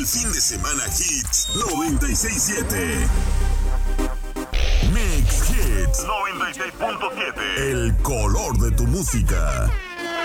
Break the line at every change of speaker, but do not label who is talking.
fin de semana Hits 96.7. Mix Hits 96.7. El color de tu música.